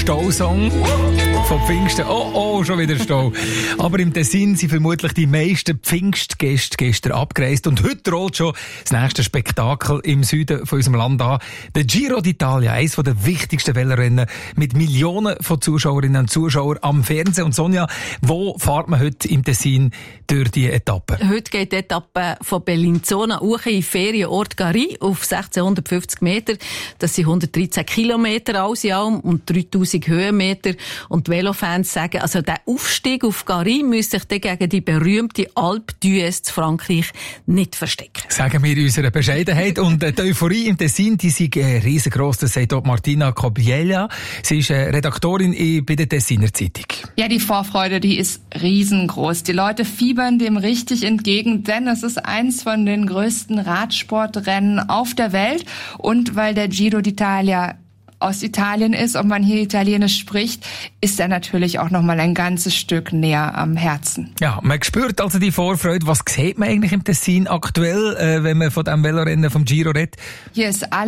Stausong von Pfingsten. Oh, schon wieder Stau. Aber im Tessin sind vermutlich die meisten Pfingstgäste gestern abgereist. Und heute rollt schon das nächste Spektakel im Süden von unserem Land an. Der Giro d'Italia, eines der wichtigsten Velorennen mit Millionen von Zuschauerinnen und Zuschauern am Fernsehen. Und Sonja, wo fährt man heute im Tessin durch die Etappe? Heute geht die Etappe von Bellinzona hoch in den Ferienort Gari auf 1650 Meter. Das sind 113 Kilometer alles in allem und 3000 Höhenmeter. Und die Velofans sagen, also der Aufstieg auf Gari müsste sich dann gegen die berühmte Alpe d'Huez zu Frankreich nicht verstecken. Sagen wir in unserer Bescheidenheit. Und die Euphorie im Tessin, die ist riesengroß. Das sagt auch Martina Cobiella. Sie ist Redaktorin bei der Tessiner Zeitung. Ja, die Vorfreude, die ist riesengroß. Die Leute fiebern dem richtig entgegen, denn es ist eins von den größten Radsportrennen auf der Welt. Und weil der Giro d'Italia aus Italien ist und man hier Italienisch spricht, ist er natürlich auch noch mal ein ganzes Stück näher am Herzen. Ja, man spürt also die Vorfreude. Was sieht man eigentlich im Tessin aktuell, wenn man von dem Velorennen vom Giro redet? Hier ist alles